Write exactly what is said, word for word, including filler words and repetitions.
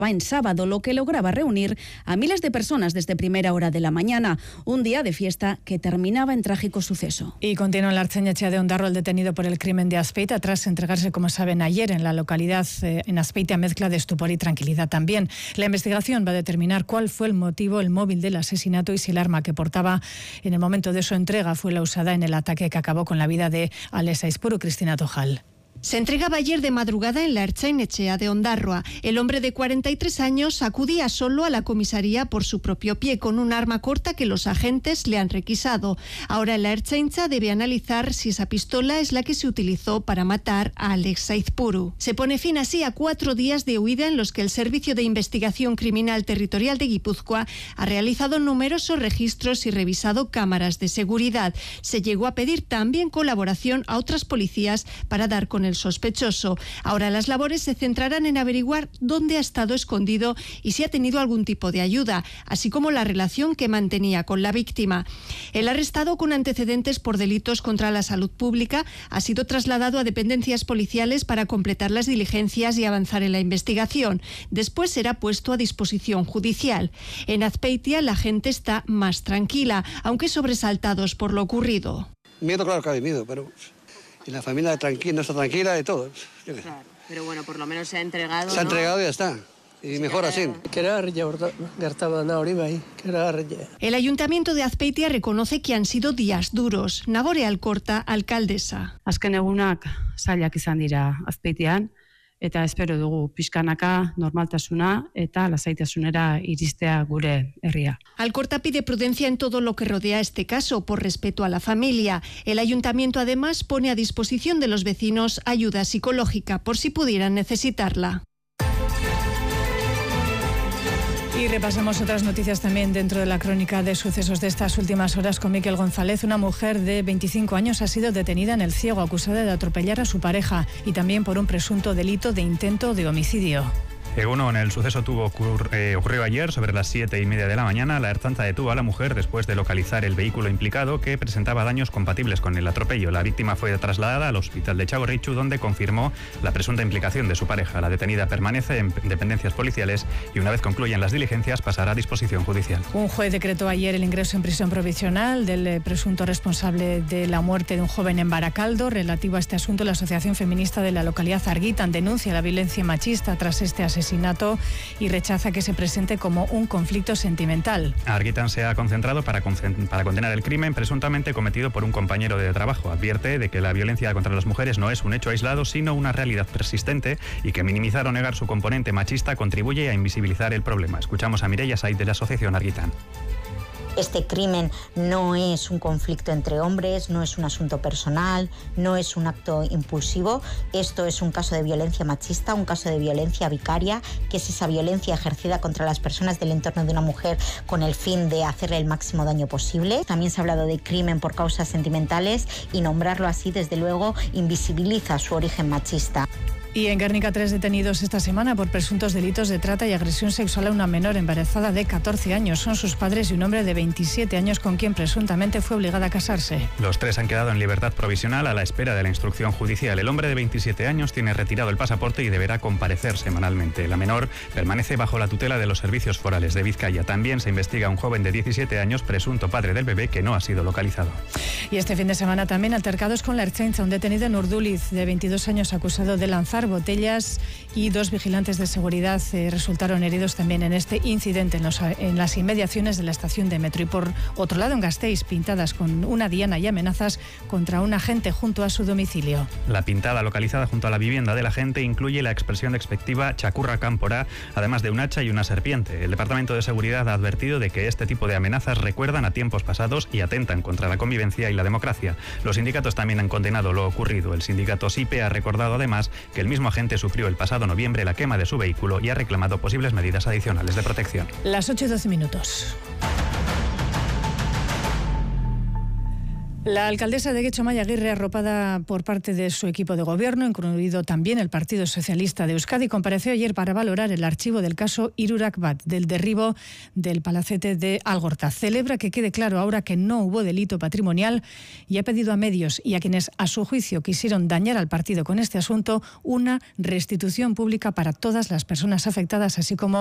en sábado, lo que lograba reunir a miles de personas desde primera hora de la mañana, un día de fiesta que terminaba en trágico suceso. Y continúa en la Ertzaintza de Ondarroa el detenido por el crimen de Azpeitia, tras entregarse, como saben, ayer en la localidad, eh, en Azpeitia, mezcla de estupor y tranquilidad también. La investigación va a determinar cuál fue el motivo, el móvil del asesinato y si el arma que portaba en el momento de su entrega fue la usada en el ataque que acabó con la vida de Ales Aizpuru. Cristina Tojal. Se entregaba ayer de madrugada en la Ertzain-Etxea de Ondarroa. El hombre de cuarenta y tres años acudía solo a la comisaría por su propio pie, con un arma corta que los agentes le han requisado. Ahora la Ertzaintza debe analizar si esa pistola es la que se utilizó para matar a Ales Aizpuru. Se pone fin así a cuatro días de huida en los que el Servicio de Investigación Criminal Territorial de Guipúzcoa ha realizado numerosos registros y revisado cámaras de seguridad. Se llegó a pedir también colaboración a otras policías para dar con el sospechoso. Ahora las labores se centrarán en averiguar dónde ha estado escondido y si ha tenido algún tipo de ayuda, así como la relación que mantenía con la víctima. El arrestado, con antecedentes por delitos contra la salud pública, ha sido trasladado a dependencias policiales para completar las diligencias y avanzar en la investigación. Después será puesto a disposición judicial. En Azpeitia la gente está más tranquila, aunque sobresaltados por lo ocurrido. Miedo, claro que ha miedo, pero... Y la familia tranquila, no está tranquila de todo. Claro, pero bueno, por lo menos se ha entregado. Se ha ¿no? entregado y ya está. Y mejor así. El Ayuntamiento de Azpeitia reconoce que han sido días duros. Nagore Alcorta, alcaldesa. Azken egunak zailak izan dira Azpeitian, eta espero dugu pixkanaka normaltasuna eta lasaitasunera iristea gure herria. Alcorta pide prudencia en todo lo que rodea este caso, por respeto a la familia. El ayuntamiento además pone a disposición de los vecinos ayuda psicológica por si pudieran necesitarla. Y repasamos otras noticias también dentro de la crónica de sucesos de estas últimas horas con Miquel González. Una mujer de veinticinco años ha sido detenida en El Ciego, acusada de atropellar a su pareja y también por un presunto delito de intento de homicidio. Egunon, el suceso tuvo ocurr, eh, ocurrió ayer sobre las siete y media de la mañana. La Ertzaintza detuvo a la mujer después de localizar el vehículo implicado, que presentaba daños compatibles con el atropello. La víctima fue trasladada al hospital de Txagorritxu, donde confirmó la presunta implicación de su pareja. La detenida permanece en dependencias policiales y una vez concluyan las diligencias pasará a disposición judicial. Un juez decretó ayer el ingreso en prisión provisional del presunto responsable de la muerte de un joven en Baracaldo. Relativo a este asunto, la Asociación Feminista de la localidad Argitan denuncia la violencia machista tras este asesinato asesinato y rechaza que se presente como un conflicto sentimental. Argitan se ha concentrado para, para condenar el crimen presuntamente cometido por un compañero de trabajo. Advierte de que la violencia contra las mujeres no es un hecho aislado, sino una realidad persistente, y que minimizar o negar su componente machista contribuye a invisibilizar el problema. Escuchamos a Mireia Saiz de la Asociación Argitan. Este crimen no es un conflicto entre hombres, no es un asunto personal, no es un acto impulsivo. Esto es un caso de violencia machista, un caso de violencia vicaria, que es esa violencia ejercida contra las personas del entorno de una mujer con el fin de hacerle el máximo daño posible. También se ha hablado de crimen por causas sentimentales y nombrarlo así, desde luego, invisibiliza su origen machista. Y en Guernica, tres detenidos esta semana por presuntos delitos de trata y agresión sexual a una menor embarazada de catorce años. Son sus padres y un hombre de veintisiete años con quien presuntamente fue obligada a casarse. Los tres han quedado en libertad provisional a la espera de la instrucción judicial. El hombre de veintisiete años tiene retirado el pasaporte y deberá comparecer semanalmente. La menor permanece bajo la tutela de los servicios forales de Vizcaya. También se investiga a un joven de diecisiete años, presunto padre del bebé, que no ha sido localizado. Y este fin de semana también altercados con la Ertzaintza. Un detenido en Urduliz de veintidós años acusado de lanzar botellas, y dos vigilantes de seguridad eh, resultaron heridos también en este incidente en, los, en las inmediaciones de la estación de metro. Y por otro lado, en Gasteiz, pintadas con una diana y amenazas contra un agente junto a su domicilio. La pintada localizada junto a la vivienda del agente incluye la expresión despectiva Chacurra Cámpora, además de un hacha y una serpiente. El Departamento de Seguridad ha advertido de que este tipo de amenazas recuerdan a tiempos pasados y atentan contra la convivencia y la democracia. Los sindicatos también han condenado lo ocurrido. El sindicato SIPE ha recordado además que el mismo agente sufrió el pasado noviembre la quema de su vehículo y ha reclamado posibles medidas adicionales de protección. Las ocho y doce minutos. La alcaldesa de Guecho, Maya Aguirre, arropada por parte de su equipo de gobierno, incluido también el Partido Socialista de Euskadi, compareció ayer para valorar el archivo del caso Hirurak Bat, del derribo del palacete de Algorta. Celebra que quede claro ahora que no hubo delito patrimonial y ha pedido a medios y a quienes a su juicio quisieron dañar al partido con este asunto una restitución pública para todas las personas afectadas, así como